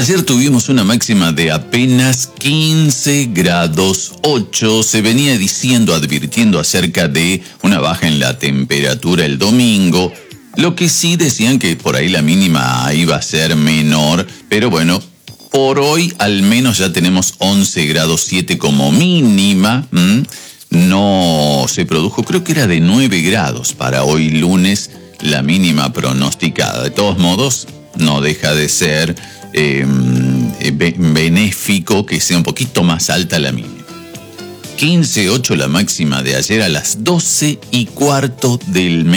Ayer tuvimos una máxima de apenas 15 grados 8. Se venía diciendo, advirtiendo acerca de una baja en la temperatura el domingo. Lo que sí decían que por ahí la mínima iba a ser menor, pero bueno, por hoy al menos ya tenemos 11 grados 7 como mínima. No se produjo, creo que era de 9 grados para hoy lunes la mínima pronosticada. De todos modos, no deja de ser benéfico que sea un poquito más alta la mínima. 15.8 la máxima de ayer a las 12:15 del